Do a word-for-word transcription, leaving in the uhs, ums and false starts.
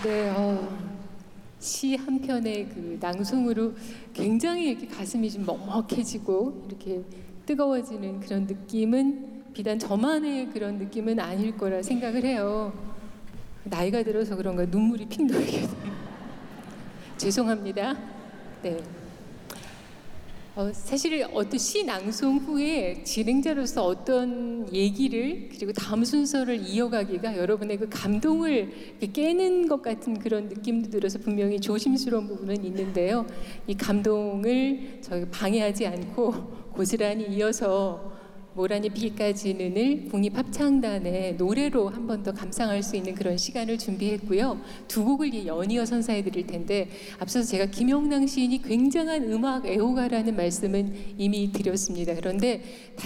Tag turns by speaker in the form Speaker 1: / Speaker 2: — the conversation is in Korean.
Speaker 1: 네, 어, 시 한 편의 그 낭송으로 굉장히 이렇게 가슴이 좀 먹먹해지고 이렇게 뜨거워지는 그런 느낌은 비단 저만의 그런 느낌은 아닐 거라 생각을 해요. 나이가 들어서 그런가 눈물이 핑 돌게 돼요. 죄송합니다. 네. 어, 사실 어떤 시 낭송 후에 진행자로서 어떤 얘기를 그리고 다음 순서를 이어가기가 여러분의 그 감동을 깨는 것 같은 그런 느낌도 들어서 분명히 조심스러운 부분은 있는데요. 이 감동을 저희 방해하지 않고 고스란히 이어서 모란이 비까지는을 국립합창단의 노래로 한 번 더 감상할 수 있는 그런 시간을 준비했고요. 두 곡을 연이어 선사해 드릴 텐데 앞서서 제가 김영랑 시인이 굉장한 음악 애호가라는 말씀은 이미 드렸습니다. 그런데